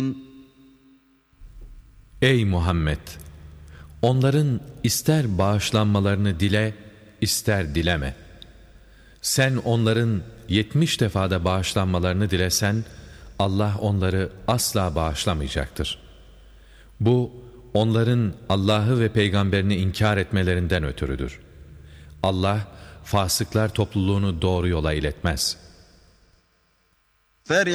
Ey Muhammed! Onların ister bağışlanmalarını dile, ister dileme. Sen onların 70 defada bağışlanmalarını dilesen, Allah onları asla bağışlamayacaktır. Bu, onların Allah'ı ve peygamberini inkar etmelerinden ötürüdür. Allah, fasıklar topluluğunu doğru yola iletmez.